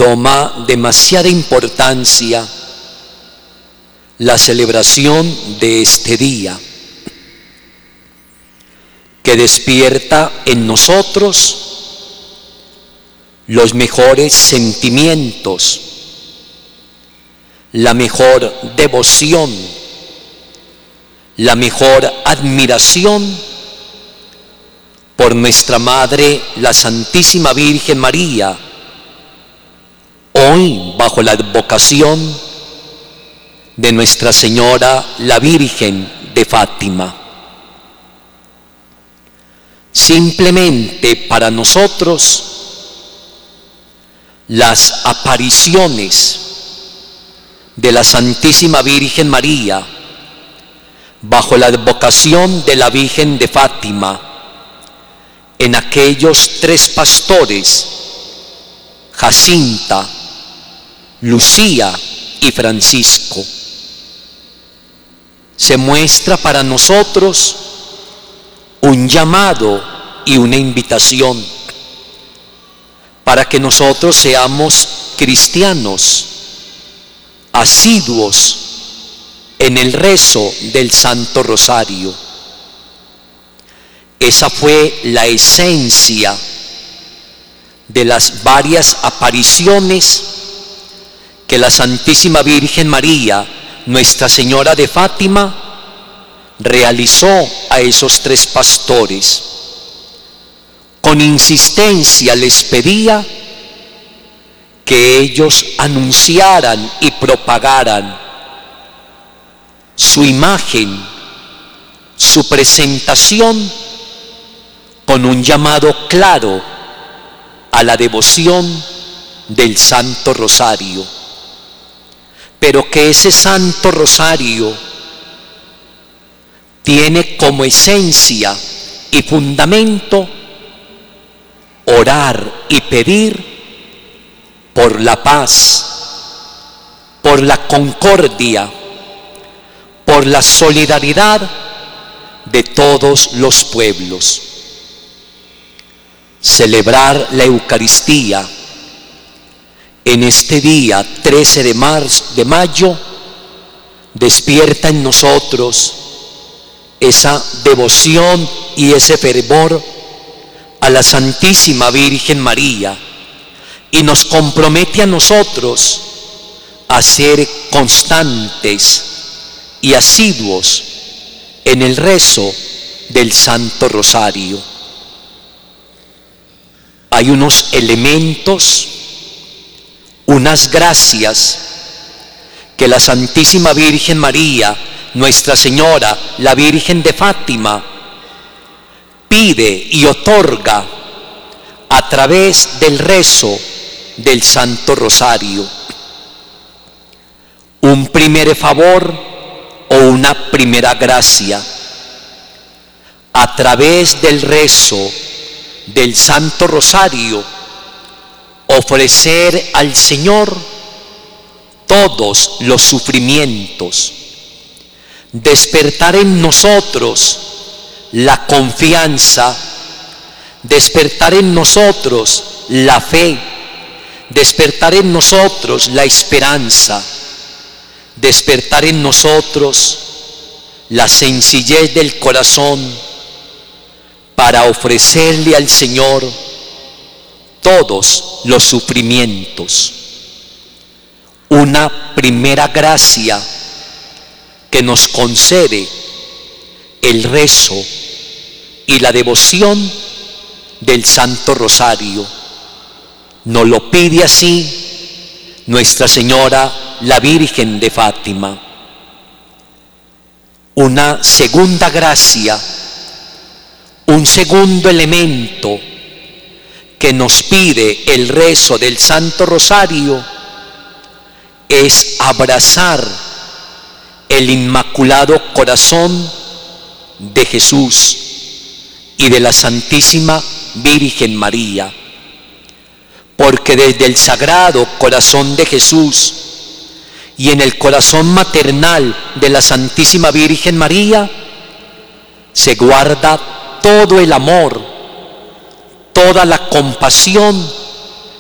toma demasiada importancia la celebración de este día, que despierta en nosotros los mejores sentimientos, la mejor devoción, la mejor admiración por nuestra Madre, la Santísima Virgen María, hoy bajo la advocación de Nuestra Señora, la Virgen de Fátima. Simplemente para nosotros, las apariciones de la Santísima Virgen María bajo la advocación de la Virgen de Fátima en aquellos tres pastores, Jacinta, Lucía y Francisco, se muestra para nosotros un llamado y una invitación para que nosotros seamos cristianos asiduos en el rezo del Santo Rosario. Esa fue la esencia de las varias apariciones que la Santísima Virgen María, Nuestra Señora de Fátima, realizó a esos tres pastores. Con insistencia les pedía que ellos anunciaran y propagaran su imagen, su presentación, con un llamado claro a la devoción del Santo Rosario. Pero que ese Santo Rosario tiene como esencia y fundamento orar y pedir por la paz, por la concordia, por la solidaridad de todos los pueblos. Celebrar la Eucaristía en este día 13 de mayo despierta en nosotros esa devoción y ese fervor a la Santísima Virgen María y nos compromete a nosotros a ser constantes y asiduos en el rezo del Santo Rosario. Hay unos elementos, unas gracias que la Santísima Virgen María, Nuestra Señora, la Virgen de Fátima, pide y otorga a través del rezo del Santo Rosario. Un primer favor o una primera gracia. A través del rezo del Santo Rosario, ofrecer al Señor todos los sufrimientos, despertar en nosotros la confianza, despertar en nosotros la fe, despertar en nosotros la esperanza, despertar en nosotros la sencillez del corazón para ofrecerle al Señor todos los sufrimientos. Una primera gracia que nos concede el rezo y la devoción del Santo Rosario. Nos lo pide así Nuestra Señora, la Virgen de Fátima. Una segunda gracia, un segundo elemento que nos pide el rezo del Santo Rosario es abrazar el Inmaculado Corazón de Jesús y de la Santísima Virgen María, porque desde el Sagrado Corazón de Jesús y en el corazón maternal de la Santísima Virgen María se guarda todo el amor, toda la compasión